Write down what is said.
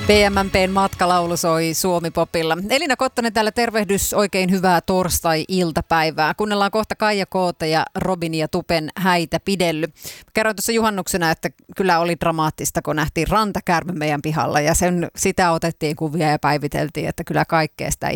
PMMP:n matkalaulu soi Suomi-popilla. Elina Kottonen täällä, tervehdys, oikein hyvää torstai-iltapäivää. Kuunnellaan kohta Kaija K:ta ja Robin ja Tupen Häitä pidelly. Kerroin tuossa juhannuksena, että kyllä oli dramaattista, kun nähtiin rantakäärme meidän pihalla ja sitä otettiin kuvia ja päiviteltiin, että kyllä kaikkea sitä